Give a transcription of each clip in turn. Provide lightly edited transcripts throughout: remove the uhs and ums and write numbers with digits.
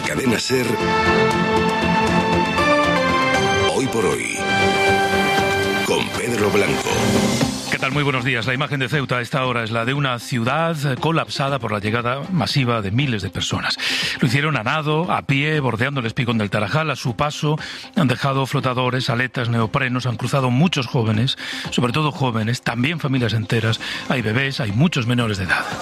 cadena SER, Hoy por Hoy, con Pedro Blanco. ¿Qué tal? Muy buenos días. La imagen de Ceuta a esta hora es la de una ciudad colapsada por la llegada masiva de miles de personas. Lo hicieron a nado, a pie, bordeando el espigón del Tarajal. A su paso han dejado flotadores, aletas, neoprenos, han cruzado muchos jóvenes, sobre todo jóvenes, también familias enteras. Hay bebés, hay muchos menores de edad.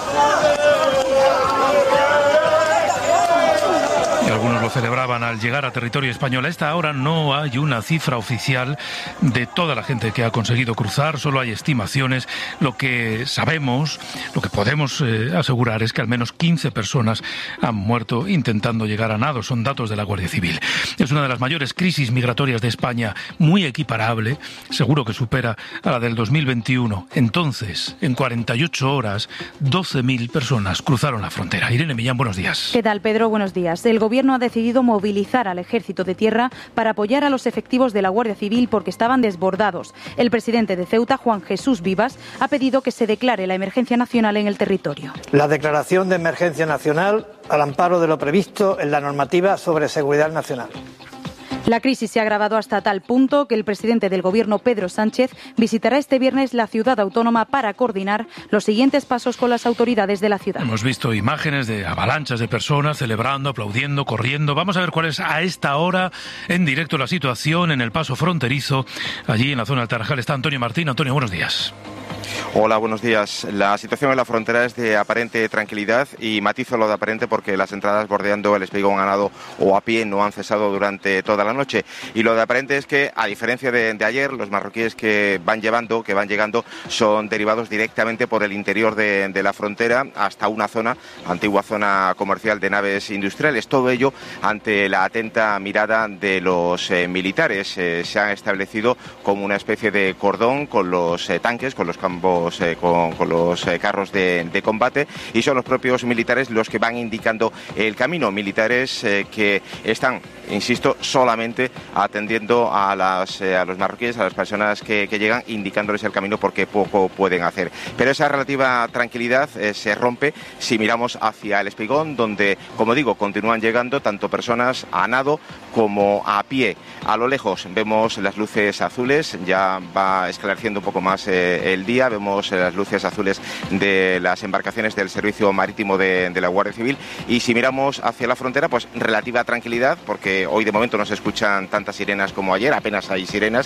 Algunos lo celebraban al llegar a territorio español. A esta hora no hay una cifra oficial de toda la gente que ha conseguido cruzar, solo hay estimaciones. Lo que sabemos, lo que podemos asegurar es que al menos 15 personas han muerto intentando llegar a nado. Son datos de la Guardia Civil. Es una de las mayores crisis migratorias de España, muy equiparable, seguro que supera a la del 2021. Entonces, en 48 horas, 12.000 personas cruzaron la frontera. Irene Millán, buenos días. ¿Qué tal, Pedro? Buenos días. El Gobierno ha decidido movilizar al Ejército de Tierra para apoyar a los efectivos de la Guardia Civil porque estaban desbordados. El presidente de Ceuta, Juan Jesús Vivas, ha pedido que se declare la emergencia nacional en el territorio. La declaración de emergencia nacional al amparo de lo previsto en la normativa sobre seguridad nacional. La crisis se ha agravado hasta tal punto que el presidente del Gobierno, Pedro Sánchez, visitará este viernes la ciudad autónoma para coordinar los siguientes pasos con las autoridades de la ciudad. Hemos visto imágenes de avalanchas de personas celebrando, aplaudiendo, corriendo. Vamos a ver cuál es a esta hora en directo la situación en el paso fronterizo. Allí en la zona del Tarajal está Antonio Martín. Antonio, buenos días. Hola, buenos días. La situación en la frontera es de aparente tranquilidad y matizo lo de aparente porque las entradas bordeando el espigón a nado o a pie no han cesado durante toda la noche. Y lo de aparente es que, a diferencia de ayer, los marroquíes que van llegando, son derivados directamente por el interior de la frontera hasta una zona, antigua zona comercial de naves industriales. Todo ello ante la atenta mirada de los militares. Se han establecido como una especie de cordón con los tanques, con los con los carros de combate, y son los propios militares los que van indicando el camino. Militares que están, insisto, solamente atendiendo a los marroquíes, a las personas que llegan, indicándoles el camino porque poco pueden hacer. Pero esa relativa tranquilidad se rompe si miramos hacia el espigón, donde, como digo, continúan llegando tanto personas a nado como a pie. A lo lejos vemos las luces azules, ya va esclareciendo un poco más el día, vemos las luces azules de las embarcaciones del Servicio Marítimo de la Guardia Civil, y si miramos hacia la frontera, pues relativa tranquilidad, porque hoy de momento no se escuchan tantas sirenas como ayer, apenas hay sirenas,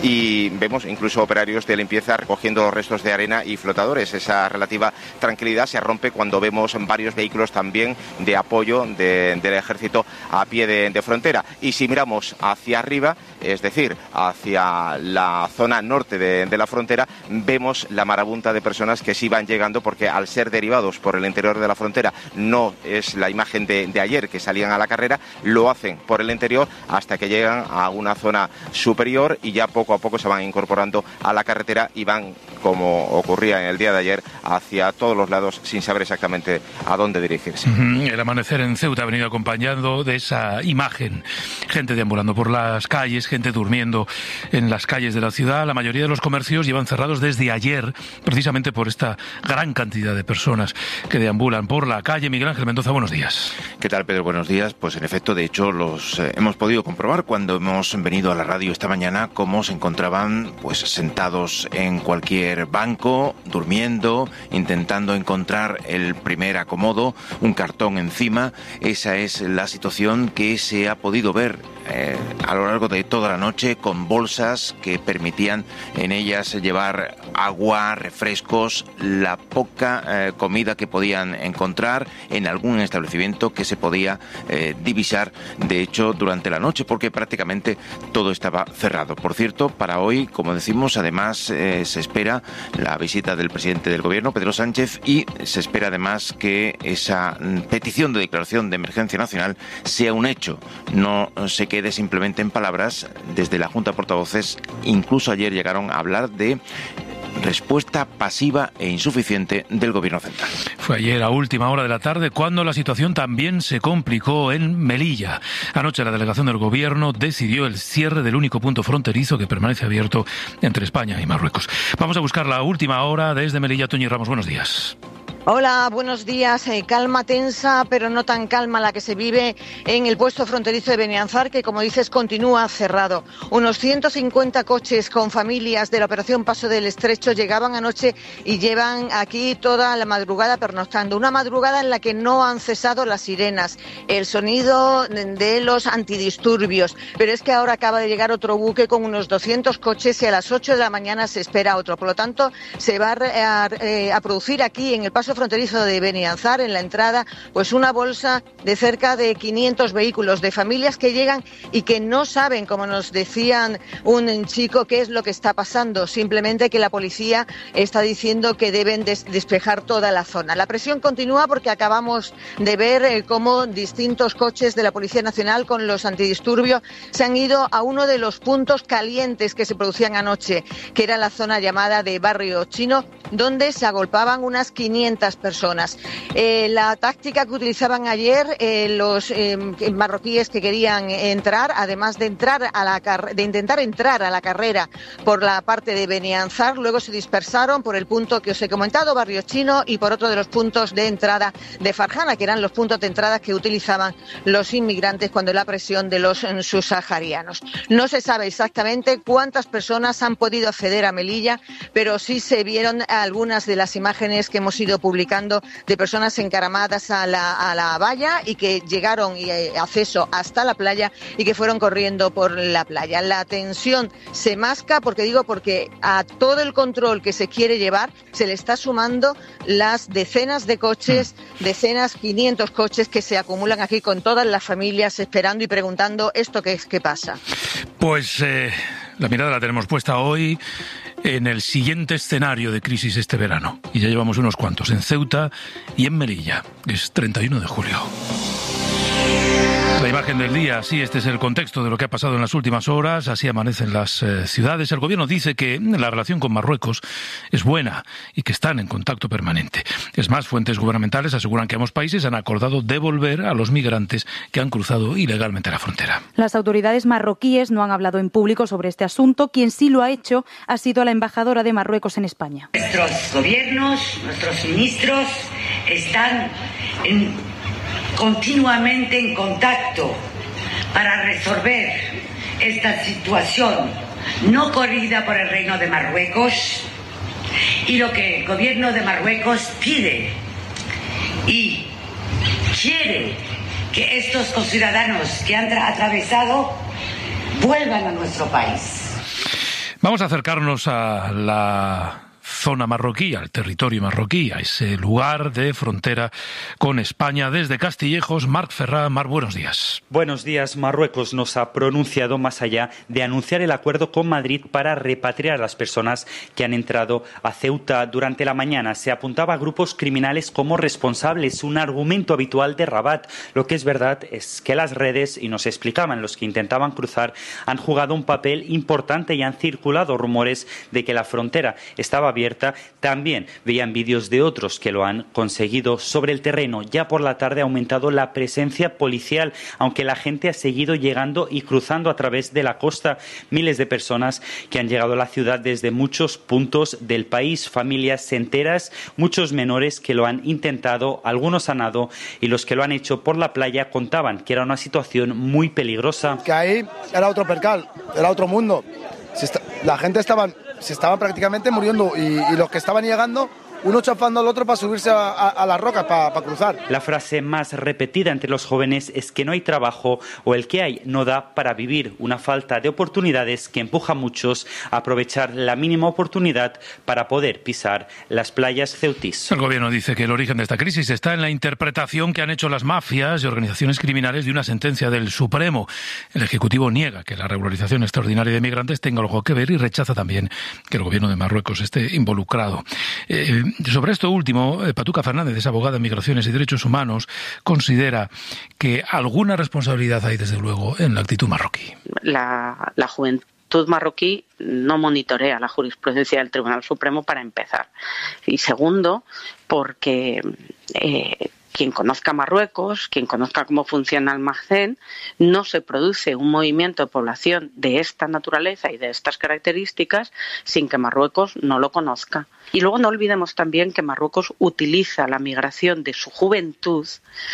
y vemos incluso operarios de limpieza recogiendo restos de arena y flotadores. Esa relativa tranquilidad se rompe cuando vemos varios vehículos también de apoyo del ejército a pie de frontera. Y si miramos hacia arriba, es decir, hacia la zona norte de la frontera, vemos la marabunta de personas que sí van llegando, porque al ser derivados por el interior de la frontera no es la imagen de ayer que salían a la carrera, lo hacen por el interior hasta que llegan a una zona superior y ya poco a poco se van incorporando a la carretera y van, como ocurría en el día de ayer, hacia todos los lados sin saber exactamente a dónde dirigirse. El amanecer en Ceuta ha venido acompañado de esa imagen. Gente deambulando por las calles, gente durmiendo en las calles de la ciudad. La mayoría de los comercios llevan cerrados desde ayer, precisamente por esta gran cantidad de personas que deambulan por la calle. Miguel Ángel Mendoza, buenos días. ¿Qué tal, Pedro? Buenos días. Pues en efecto, de hecho, los hemos podido comprobar cuando hemos venido a la radio esta mañana cómo se encontraban pues sentados en cualquier banco, durmiendo, intentando encontrar el primer acomodo, un cartón encima. Esa es la situación que se ha podido ver a lo largo de toda la noche, con bolsas que permitían en ellas llevar agua, refrescos, la poca comida que podían encontrar en algún establecimiento que se podía divisar, de hecho, durante la noche, porque prácticamente todo estaba cerrado. Por cierto, para hoy, como decimos, además se espera la visita del presidente del Gobierno, Pedro Sánchez, y se espera además que esa petición de declaración de emergencia nacional sea un hecho, no se quede simplemente en palabras. Desde la Junta de Portavoces, incluso ayer llegaron a hablar de respuesta pasiva e insuficiente del Gobierno central. Fue ayer a última hora de la tarde cuando la situación también se complicó en Melilla. Anoche la delegación del Gobierno decidió el cierre del único punto fronterizo que permanece abierto entre España y Marruecos. Vamos a buscar la última hora desde Melilla. Toñi Ramos, buenos días. Hola, buenos días. Calma tensa, pero no tan calma la que se vive en el puesto fronterizo de Benianzar, que, como dices, continúa cerrado. Unos 150 coches con familias de la operación Paso del Estrecho llegaban anoche y llevan aquí toda la madrugada pernoctando. Una madrugada en la que no han cesado las sirenas, el sonido de los antidisturbios. Pero es que ahora acaba de llegar otro buque con unos 200 coches y a las 8 de la mañana se espera otro. Por lo tanto, se va a producir aquí en el paso fronterizo de Benianzar, en la entrada, pues una bolsa de cerca de 500 vehículos de familias que llegan y que no saben, como nos decían un chico, qué es lo que está pasando. Simplemente que la policía está diciendo que deben despejar toda la zona. La presión continúa porque acabamos de ver cómo distintos coches de la Policía Nacional con los antidisturbios se han ido a uno de los puntos calientes que se producían anoche, que era la zona llamada de Barrio Chino, donde se agolpaban unas 500 personas. La táctica que utilizaban ayer los marroquíes que querían entrar, además de intentar entrar a la carrera por la parte de Benianzar, luego se dispersaron por el punto que os he comentado, Barrio Chino, y por otro de los puntos de entrada de Farjana, que eran los puntos de entrada que utilizaban los inmigrantes cuando la presión de los subsaharianos. No se sabe exactamente cuántas personas han podido acceder a Melilla, pero sí se vieron algunas de las imágenes que hemos ido publicando de personas encaramadas a la valla y que llegaron acceso hasta la playa y que fueron corriendo por la playa. La tensión se masca porque a todo el control que se quiere llevar se le está sumando las decenas de coches, 500 coches que se acumulan aquí con todas las familias esperando y preguntando esto qué pasa. Pues la mirada la tenemos puesta hoy en el siguiente escenario de crisis este verano. Y ya llevamos unos cuantos, en Ceuta y en Melilla. Es 31 de julio. La imagen del día, sí, este es el contexto de lo que ha pasado en las últimas horas, así amanecen las ciudades. El gobierno dice que la relación con Marruecos es buena y que están en contacto permanente. Es más, fuentes gubernamentales aseguran que ambos países han acordado devolver a los migrantes que han cruzado ilegalmente la frontera. Las autoridades marroquíes no han hablado en público sobre este asunto. Quien sí lo ha hecho ha sido la embajadora de Marruecos en España. Nuestros gobiernos, nuestros ministros están continuamente en contacto para resolver esta situación no corrida por el Reino de Marruecos, y lo que el gobierno de Marruecos pide y quiere que estos conciudadanos que han atravesado vuelvan a nuestro país. Vamos a acercarnos a la zona marroquí, al territorio marroquí, a ese lugar de frontera con España. Desde Castillejos, Marc Ferrá. Marc, buenos días. Buenos días. Marruecos nos ha pronunciado más allá de anunciar el acuerdo con Madrid para repatriar a las personas que han entrado a Ceuta. Durante la mañana se apuntaba a grupos criminales como responsables, un argumento habitual de Rabat. Lo que es verdad es que las redes, y nos explicaban los que intentaban cruzar, han jugado un papel importante y han circulado rumores de que la frontera estaba abierta. También veían vídeos de otros que lo han conseguido. Sobre el terreno, ya por la tarde ha aumentado la presencia policial, aunque la gente ha seguido llegando y cruzando a través de la costa. Miles de personas que han llegado a la ciudad desde muchos puntos del país, familias enteras, muchos menores que lo han intentado, algunos han nadado, y los que lo han hecho por la playa contaban que era una situación muy peligrosa. Que ahí era otro percal, era otro mundo. La gente se estaban prácticamente muriendo y los que estaban llegando, uno chafando al otro para subirse a las rocas, para cruzar. La frase más repetida entre los jóvenes es que no hay trabajo o el que hay no da para vivir, una falta de oportunidades que empuja a muchos a aprovechar la mínima oportunidad para poder pisar las playas ceutís. El gobierno dice que el origen de esta crisis está en la interpretación que han hecho las mafias y organizaciones criminales de una sentencia del Supremo. El Ejecutivo niega que la regularización extraordinaria de migrantes tenga algo que ver y rechaza también que el gobierno de Marruecos esté involucrado. Sobre esto último, Patuca Fernández, es abogada en Migraciones y Derechos Humanos, considera que alguna responsabilidad hay, desde luego, en la actitud marroquí. La juventud marroquí no monitorea la jurisprudencia del Tribunal Supremo, para empezar. Y segundo, porque quien conozca Marruecos, quien conozca cómo funciona el Maghreb, no se produce un movimiento de población de esta naturaleza y de estas características sin que Marruecos no lo conozca. Y luego no olvidemos también que Marruecos utiliza la migración de su juventud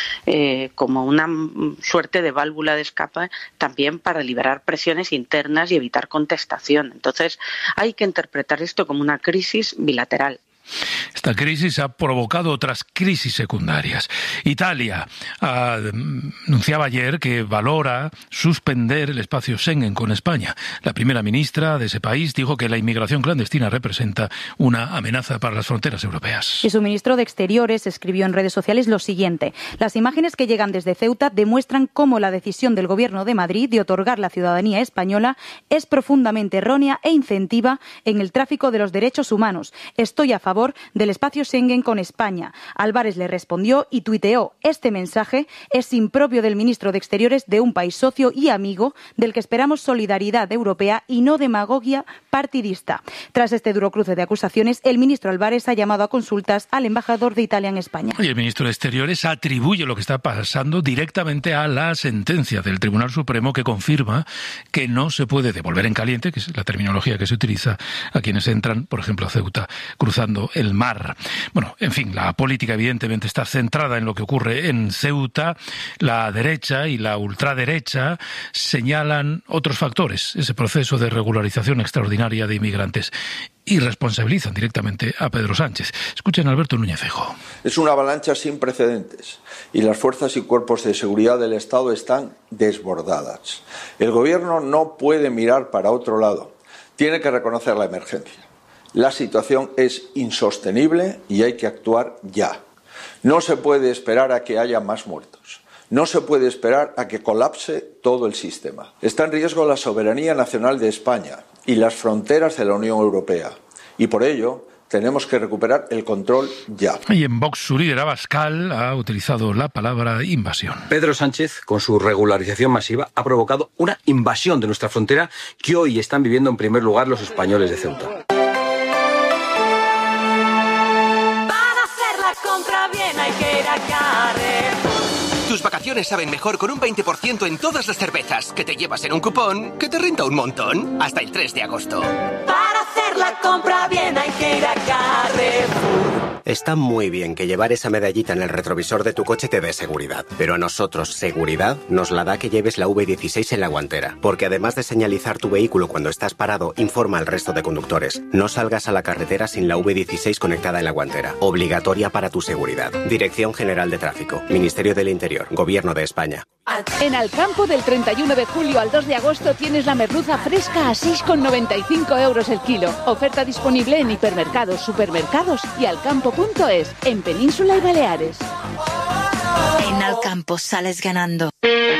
como una suerte de válvula de escape también para liberar presiones internas y evitar contestación. Entonces hay que interpretar esto como una crisis bilateral. Esta crisis ha provocado otras crisis secundarias. Italia anunciaba ayer que valora suspender el espacio Schengen con España. La primera ministra de ese país dijo que la inmigración clandestina representa una amenaza para las fronteras europeas. Y su ministro de Exteriores escribió en redes sociales lo siguiente: las imágenes que llegan desde Ceuta demuestran cómo la decisión del Gobierno de Madrid de otorgar la ciudadanía española es profundamente errónea e incentiva en el tráfico de los derechos humanos. Estoy a favor del espacio Schengen con España. Álvarez le respondió y tuiteó: este mensaje es impropio del ministro de Exteriores de un país socio y amigo del que esperamos solidaridad europea y no demagogia partidista. Tras este duro cruce de acusaciones, el ministro Álvarez ha llamado a consultas al embajador de Italia en España. Y el ministro de Exteriores atribuye lo que está pasando directamente a la sentencia del Tribunal Supremo que confirma que no se puede devolver en caliente, que es la terminología que se utiliza a quienes entran, por ejemplo, a Ceuta, cruzando el mar. Bueno, en fin, la política evidentemente está centrada en lo que ocurre en Ceuta. La derecha y la ultraderecha señalan otros factores, ese proceso de regularización extraordinaria de inmigrantes, y responsabilizan directamente a Pedro Sánchez. Escuchen a Alberto Núñez Feijóo. Es una avalancha sin precedentes y las fuerzas y cuerpos de seguridad del Estado están desbordadas. El Gobierno no puede mirar para otro lado. Tiene que reconocer la emergencia. La situación es insostenible y hay que actuar ya. No se puede esperar a que haya más muertos. No se puede esperar a que colapse todo el sistema. Está en riesgo la soberanía nacional de España y las fronteras de la Unión Europea. Y por ello tenemos que recuperar el control ya. Y en Vox, su líder Abascal ha utilizado la palabra invasión. Pedro Sánchez, con su regularización masiva, ha provocado una invasión de nuestra frontera que hoy están viviendo en primer lugar los españoles de Ceuta. Hay que ir a Carrefour. Tus vacaciones saben mejor con un 20% en todas las cervezas que te llevas en un cupón que te renta un montón hasta el 3 de agosto. Para hacer la compra bien hay que ir a Carrefour. Está muy bien que llevar esa medallita en el retrovisor de tu coche te dé seguridad, pero a nosotros seguridad nos la da que lleves la V16 en la guantera, porque además de señalizar tu vehículo cuando estás parado, informa al resto de conductores. No salgas a la carretera sin la V16 conectada en la guantera, obligatoria para tu seguridad. Dirección General de Tráfico, Ministerio del Interior, Gobierno de España. En Alcampo, del 31 de julio al 2 de agosto, tienes la merluza fresca a 6,95 euros el kilo. Oferta disponible en hipermercados, supermercados y alcampo.es, en Península y Baleares. En Alcampo sales ganando.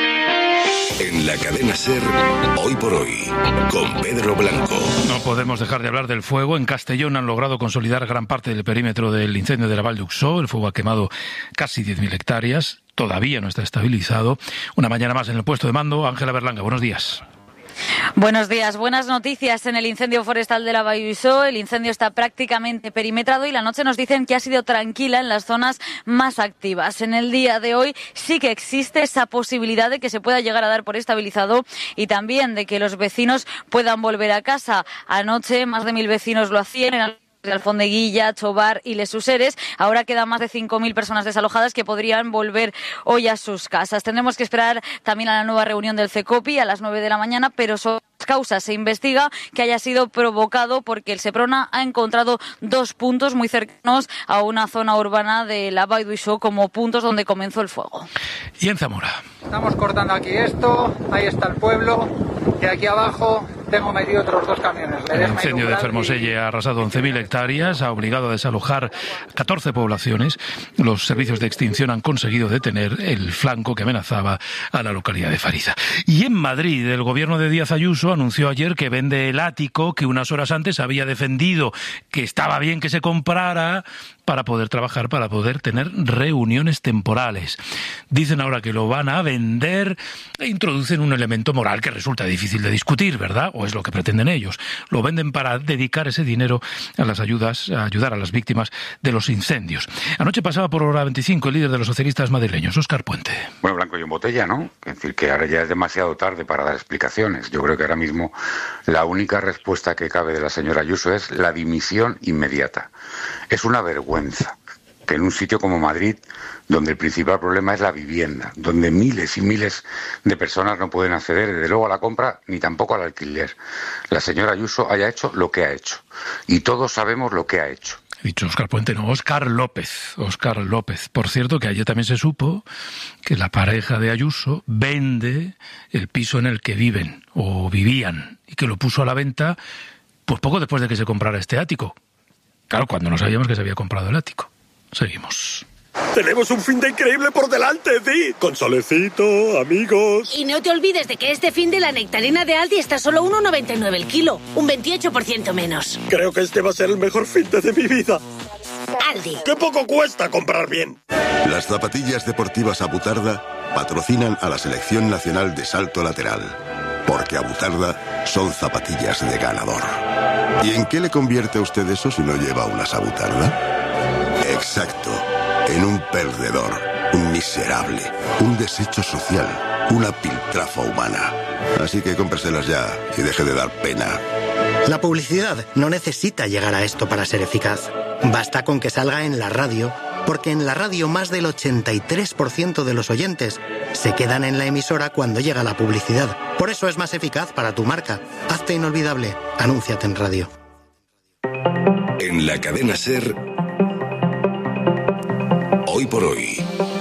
En la cadena SER, Hoy por Hoy, con Pedro Blanco. No podemos dejar de hablar del fuego. En Castellón han logrado consolidar gran parte del perímetro del incendio de la Vall d'Uixó. El fuego ha quemado casi 10.000 hectáreas. Todavía no está estabilizado. Una mañana más en el puesto de mando. Ángela Berlanga, buenos días. Buenos días. Buenas noticias en el incendio forestal de la Vall d'Uixó. El incendio está prácticamente perimetrado y la noche nos dicen que ha sido tranquila en las zonas más activas. En el día de hoy sí que existe esa posibilidad de que se pueda llegar a dar por estabilizado y también de que los vecinos puedan volver a casa. Anoche más de 1.000 vecinos lo hacían en de Alfondeguilla, Chobar y Les Useres. Ahora quedan más de 5.000 personas desalojadas que podrían volver hoy a sus casas. Tendremos que esperar también a la nueva reunión del CECOPI a las 9 de la mañana, pero sobre las causas se investiga que haya sido provocado porque el Seprona ha encontrado 2 puntos muy cercanos a una zona urbana de la Vall d'Uixó como puntos donde comenzó el fuego. Y en Zamora. Estamos cortando aquí esto, ahí está el pueblo, y aquí abajo tengo metido otros 2 camiones. El incendio de Fermoselle ha arrasado 11.000 hectáreas, ha obligado a desalojar 14 poblaciones. Los servicios de extinción han conseguido detener el flanco que amenazaba a la localidad de Fariza. Y en Madrid, el gobierno de Díaz Ayuso anunció ayer que vende el ático que unas horas antes había defendido que estaba bien que se comprara para poder trabajar, para poder tener reuniones temporales. Dicen ahora que lo van a vender e introducen un elemento moral que resulta difícil de discutir, ¿verdad? O es lo que pretenden ellos. Lo venden para dedicar ese dinero a las ayudas, a ayudar a las víctimas de los incendios. Anoche pasaba por Hora 25 el líder de los socialistas madrileños, Óscar Puente. Bueno, blanco y en botella, ¿no? Es decir, que ahora ya es demasiado tarde para dar explicaciones. Yo creo que ahora mismo la única respuesta que cabe de la señora Ayuso es la dimisión inmediata. Es una vergüenza que en un sitio como Madrid, donde el principal problema es la vivienda, donde miles y miles de personas no pueden acceder, desde luego, a la compra ni tampoco al alquiler, la señora Ayuso haya hecho lo que ha hecho. Y todos sabemos lo que ha hecho. He dicho Óscar Puente, no, Óscar López. Óscar López. Por cierto, que ayer también se supo que la pareja de Ayuso vende el piso en el que viven, o vivían, y que lo puso a la venta pues poco después de que se comprara este ático. Claro, cuando no sabíamos que se había comprado el ático. Seguimos. Tenemos un fin de increíble por delante, Di. Con solecito, amigos. Y no te olvides de que este fin de la nectarina de Aldi está solo 1,99 el kilo. Un 28% menos. Creo que este va a ser el mejor fin de mi vida. Aldi. ¡Qué poco cuesta comprar bien! Las zapatillas deportivas Abutarda patrocinan a la Selección Nacional de Salto Lateral. Porque Abutarda son zapatillas de ganador. ¿Y en qué le convierte a usted eso si no lleva unas Abutarda? Exacto, en un perdedor, un miserable, un desecho social, una piltrafa humana. Así que cómpreselas ya y deje de dar pena. La publicidad no necesita llegar a esto para ser eficaz. Basta con que salga en la radio, porque en la radio más del 83% de los oyentes se quedan en la emisora cuando llega la publicidad. Por eso es más eficaz para tu marca. Hazte inolvidable, anúnciate en radio. En la cadena SER, Hoy por Hoy,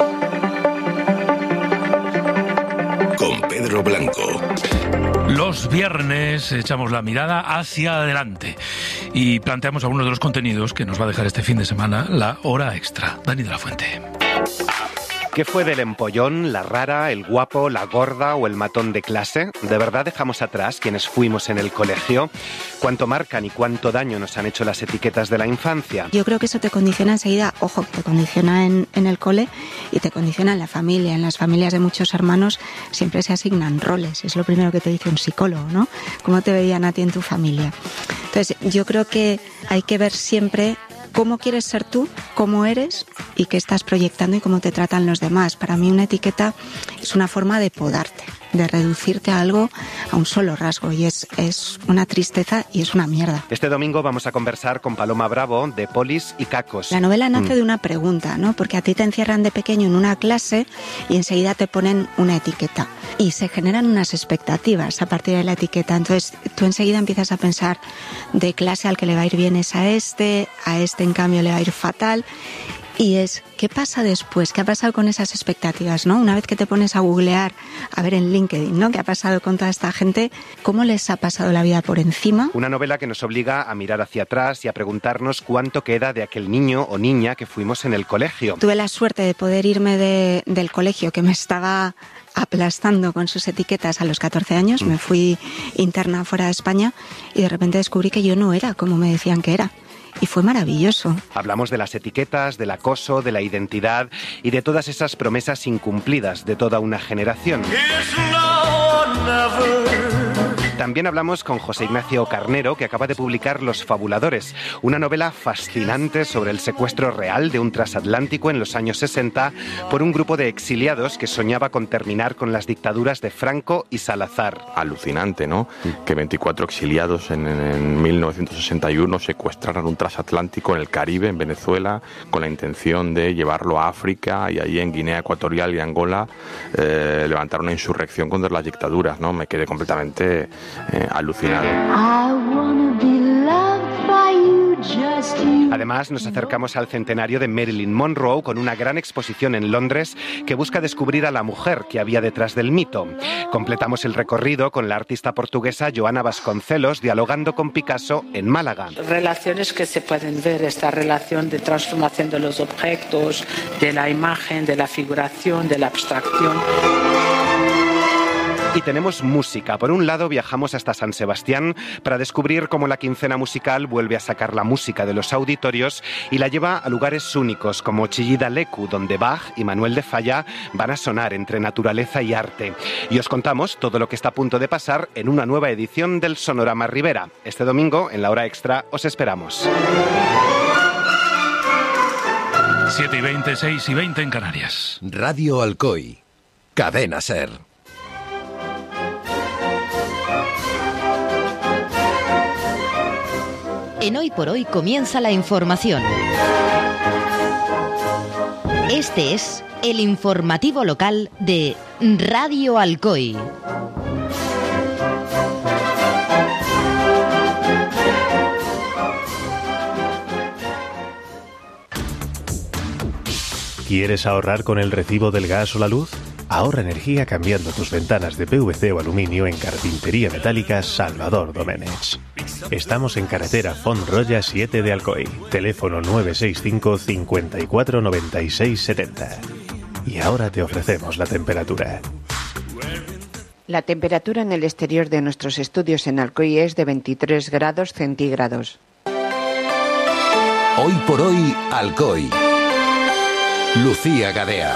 con Pedro Blanco. Los viernes echamos la mirada hacia adelante y planteamos algunos de los contenidos que nos va a dejar este fin de semana la hora extra. Dani de la Fuente. ¿Qué fue del empollón, la rara, el guapo, la gorda o el matón de clase? ¿De verdad dejamos atrás quienes fuimos en el colegio? ¿Cuánto marcan y cuánto daño nos han hecho las etiquetas de la infancia? Yo creo que eso te condiciona enseguida, ojo, te condiciona en el cole y te condiciona en la familia. En las familias de muchos hermanos siempre se asignan roles, es lo primero que te dice un psicólogo, ¿no? ¿Cómo te veían a ti en tu familia? Entonces, yo creo que hay que ver siempre cómo quieres ser tú, cómo eres y qué estás proyectando y cómo te tratan los demás. Para mí una etiqueta es una forma de podarte, de reducirte a algo, a un solo rasgo, y es una tristeza y es una mierda. Este domingo vamos a conversar con Paloma Bravo de Polis y Cacos. La novela nace de una pregunta, ¿no? Porque a ti te encierran de pequeño en una clase y enseguida te ponen una etiqueta y se generan unas expectativas a partir de la etiqueta. Entonces tú enseguida empiezas a pensar, de clase al que le va a ir bien es a este en cambio le va a ir fatal. Y es, ¿qué pasa después? ¿Qué ha pasado con esas expectativas, no? Una vez que te pones a googlear, a ver en LinkedIn, ¿no? ¿Qué ha pasado con toda esta gente? ¿Cómo les ha pasado la vida por encima? Una novela que nos obliga a mirar hacia atrás y a preguntarnos cuánto queda de aquel niño o niña que fuimos en el colegio. Tuve la suerte de poder irme del colegio que me estaba aplastando con sus etiquetas a los 14 años. Me fui interna fuera de España y de repente descubrí que yo no era como me decían que era. Y fue maravilloso. Hablamos de las etiquetas, del acoso, de la identidad y de todas esas promesas incumplidas de toda una generación. También hablamos con José Ignacio Carnero, que acaba de publicar Los Fabuladores, una novela fascinante sobre el secuestro real de un transatlántico en los años 60 por un grupo de exiliados que soñaba con terminar con las dictaduras de Franco y Salazar. Alucinante, ¿no? Que 24 exiliados en 1961 secuestraran un transatlántico en el Caribe, en Venezuela, con la intención de llevarlo a África, y allí en Guinea Ecuatorial y Angola levantar una insurrección contra las dictaduras, ¿no? Me quedé completamente alucinado. Además, nos acercamos al centenario de Marilyn Monroe con una gran exposición en Londres que busca descubrir a la mujer que había detrás del mito. Completamos el recorrido con la artista portuguesa Joana Vasconcelos dialogando con Picasso en Málaga. Relaciones que se pueden ver, esta relación de transformación de los objetos, de la imagen, de la figuración, de la abstracción. Y tenemos música. Por un lado, viajamos hasta San Sebastián para descubrir cómo la quincena musical vuelve a sacar la música de los auditorios y la lleva a lugares únicos como Chillida Leku, donde Bach y Manuel de Falla van a sonar entre naturaleza y arte. Y os contamos todo lo que está a punto de pasar en una nueva edición del Sonorama Ribera. Este domingo, en la hora extra, os esperamos. 7:20, 6:20 en Canarias. Radio Alcoy. Cadena SER. En Hoy por Hoy comienza la información. Este es el informativo local de Radio Alcoy. ¿Quieres ahorrar con el recibo del gas o la luz? Ahorra energía cambiando tus ventanas de PVC o aluminio en Carpintería Metálica Salvador Doménech. Estamos en carretera Font-Roya 7 de Alcoy. Teléfono 965 54 96 70. Y ahora te ofrecemos la temperatura. La temperatura en el exterior de nuestros estudios en Alcoy es de 23 grados centígrados. Hoy por hoy, Alcoy. Lucía Gadea.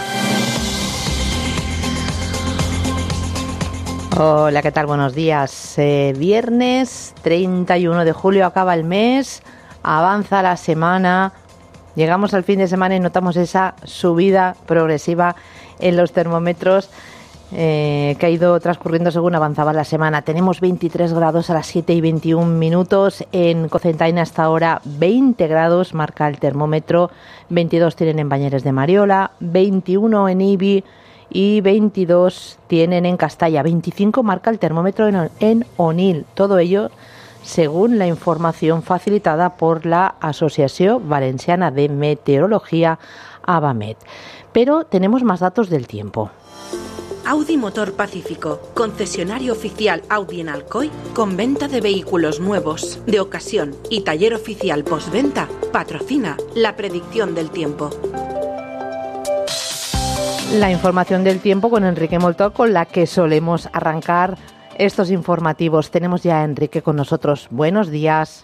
Hola, ¿qué tal? Buenos días. Viernes 31 de julio acaba el mes, avanza la semana, llegamos al fin de semana y notamos esa subida progresiva en los termómetros que ha ido transcurriendo según avanzaba la semana. Tenemos 23 grados a las 7:21, en Cocentaina hasta ahora 20 grados marca el termómetro, 22 tienen en Bañeres de Mariola, 21 en Ibi y 22 tienen en Castalla, 25 marca el termómetro en Onil. Todo ello según la información facilitada por la Asociación Valenciana de Meteorología, AVAMET. Pero tenemos más datos del tiempo. Audi Motor Pacífico, concesionario oficial Audi en Alcoy, con venta de vehículos nuevos, de ocasión y taller oficial postventa, patrocina la predicción del tiempo. La información del tiempo con Enrique Moltó, con la que solemos arrancar estos informativos. Tenemos ya a Enrique con nosotros. Buenos días.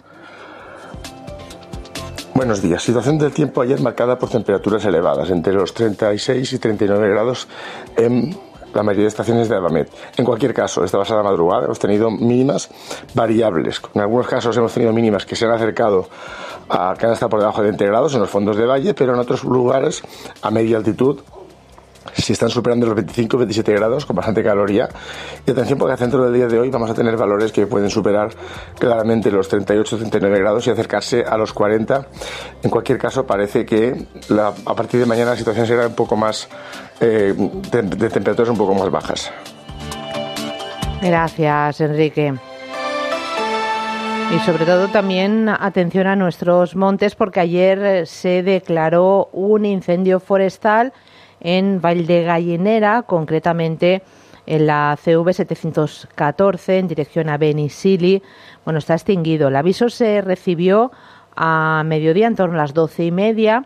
Buenos días. Situación del tiempo ayer marcada por temperaturas elevadas, entre los 36 y 39 grados en la mayoría de estaciones de Avamet. En cualquier caso, esta pasada madrugada hemos tenido mínimas variables. En algunos casos hemos tenido mínimas que se han acercado a que han estado por debajo de 20 grados en los fondos de valle, pero en otros lugares a media altitud si están superando los 25-27 grados con bastante caloría. Y atención, porque al centro del día de hoy vamos a tener valores que pueden superar claramente los 38-39 grados y acercarse a los 40. En cualquier caso, parece que a partir de mañana la situación será un poco más de temperaturas un poco más bajas. Gracias, Enrique. Y sobre todo también atención a nuestros montes, porque ayer se declaró un incendio forestal en Valdegallinera, concretamente en la CV 714 en dirección a Benisili. Bueno, está extinguido. El aviso se recibió a mediodía, en torno a las 12:30.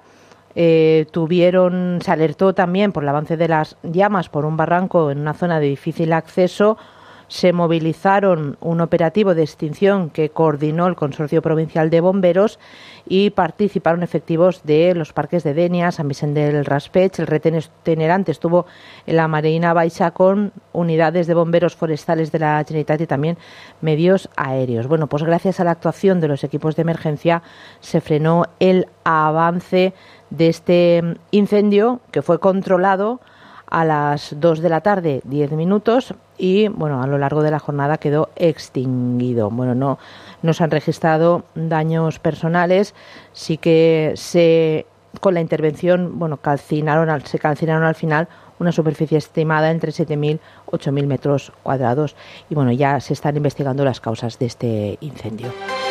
Se alertó también por el avance de las llamas por un barranco en una zona de difícil acceso. Se movilizaron un operativo de extinción que coordinó el Consorcio Provincial de Bomberos y participaron efectivos de los parques de Denia, San Vicente del Raspech. El retén itinerante estuvo en la Marina Baixa con unidades de bomberos forestales de la Generalitat y también medios aéreos. Bueno, pues gracias a la actuación de los equipos de emergencia se frenó el avance de este incendio, que fue controlado a las 2 de la tarde, 10 minutos, y bueno, a lo largo de la jornada quedó extinguido. Bueno, no se han registrado daños personales, sí que con la intervención, bueno, se calcinaron al final una superficie estimada entre 7.000 y 8.000 metros cuadrados, y bueno, ya se están investigando las causas de este incendio.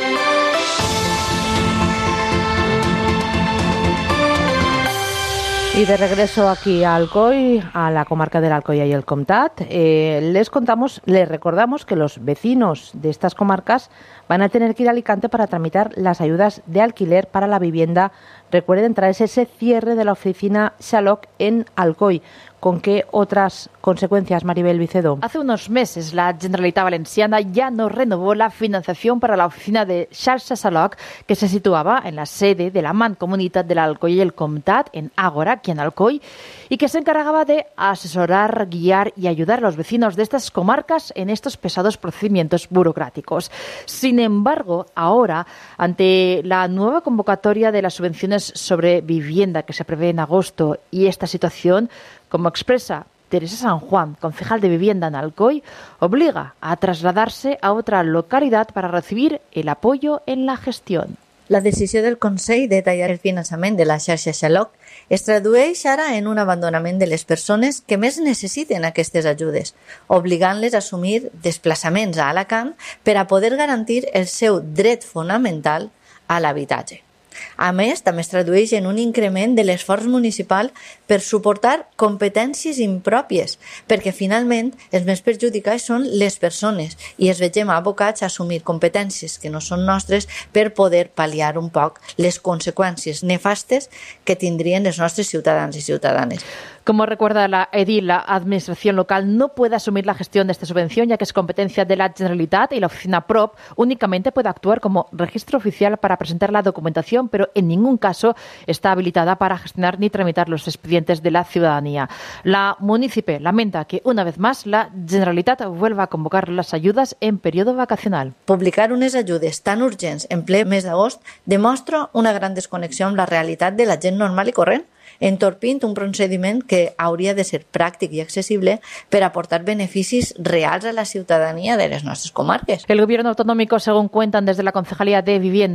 Y de regreso aquí a Alcoy, a la comarca del Alcoy y el Comtat, les recordamos que los vecinos de estas comarcas van a tener que ir a Alicante para tramitar las ayudas de alquiler para la vivienda. Recuerden, tras ese cierre de la oficina Xaloc en Alcoy. ¿Con qué otras consecuencias, Maribel Vicedo? Hace unos meses la Generalitat Valenciana ya no renovó la financiación para la oficina de Xarxa Salut, que se situaba en la sede de la Mancomunitat de l'Alcoi y el Comtat, en Ágora, aquí en Alcoi, y que se encargaba de asesorar, guiar y ayudar a los vecinos de estas comarcas en estos pesados procedimientos burocráticos. Sin embargo, ahora, ante la nueva convocatoria de las subvenciones sobre vivienda que se prevé en agosto y esta situación, como expresa Teresa San Juan, concejal de vivienda en Alcoi, obliga a trasladarse a otra localidad para recibir el apoyo en la gestión. La decisió del Consell de tallar el finançament de la xarxa Xaloc es tradueix ara en un abandonament de les persones que més necessiten aquestes ajudes, obligant-les a assumir desplaçaments a Alacant per a poder garantir el seu dret fonamental a l'habitatge. A més, també es tradueix en un increment de l'esforç municipal per suportar competències impròpies, perquè finalment els més perjudicats són les persones i es vegem abocats a assumir competències que no són nostres per poder pal·liar un poc les conseqüències nefastes que tindrien els nostres ciutadans i ciutadanes. Como recuerda la edil, la administración local no puede asumir la gestión de esta subvención, ya que es competencia de la Generalitat y la oficina PROP únicamente puede actuar como registro oficial para presentar la documentación, pero en ningún caso está habilitada para gestionar ni tramitar los expedientes de la ciudadanía. La munícipe lamenta que, una vez más, la Generalitat vuelva a convocar las ayudas en periodo vacacional. Publicar unes ajudes tan urgents en ple mes d'agost demostra una gran desconnexió amb la realitat de la gent normal i corrent, entorpint un procediment que hauria de ser pràctic i accessible per aportar beneficis reals a la ciudadanía de les nostres comarques. El gobierno autonómico, según cuentan desde la Concejalía de Vivienda,